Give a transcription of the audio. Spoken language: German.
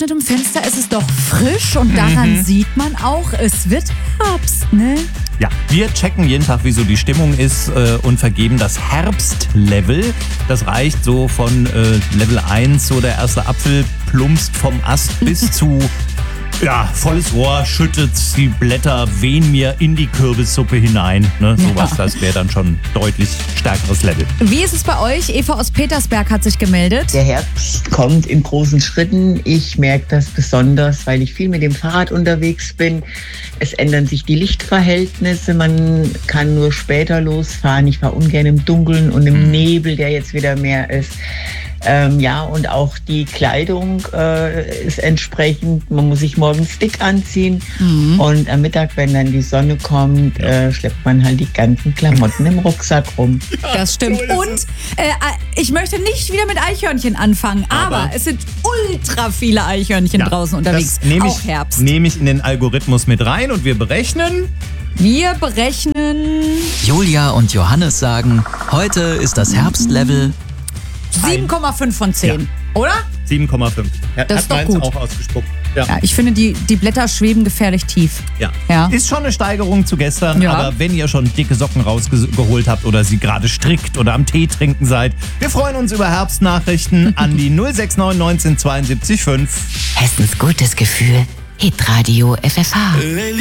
geöffnetem Fenster ist es doch frisch und daran sieht man auch, es wird Herbst, ne? Ja, wir checken jeden Tag, wie so die Stimmung ist und vergeben das Herbstlevel. Das reicht so von Level 1, so der erste Apfel plumpst vom Ast bis zu volles Rohr, schüttet die Blätter, wehen mir in die Kürbissuppe hinein. Ne? Sowas, das wäre dann schon deutlich stärkeres Level. Wie ist es bei euch? Eva aus Petersberg hat sich gemeldet. Der Herbst kommt in großen Schritten. Ich merke das besonders, weil ich viel mit dem Fahrrad unterwegs bin. Es ändern sich die Lichtverhältnisse. Man kann nur später losfahren. Ich fahre ungern im Dunkeln und im Nebel, der jetzt wieder mehr ist. Und auch die Kleidung ist entsprechend. Man muss sich morgens dick anziehen und am Mittag, wenn dann die Sonne kommt, schleppt man halt die ganzen Klamotten im Rucksack rum. Das stimmt. Und ich möchte nicht wieder mit Eichhörnchen anfangen, aber es sind ultra viele Eichhörnchen draußen unterwegs. Das auch Herbst. Nehme ich in den Algorithmus mit rein und wir berechnen. Julia und Johannes sagen, heute ist das Herbstlevel 7,5 von 10, oder? 7,5. Das ist doch gut. Auch ausgespuckt. Ja, ich finde, die Blätter schweben gefährlich tief. Ja. Ist schon eine Steigerung zu gestern, aber wenn ihr schon dicke Socken rausgeholt habt oder sie gerade strickt oder am Tee trinken seid, wir freuen uns über Herbstnachrichten an die 069 19 72 5. Hessens gutes Gefühl. Hitradio FFH.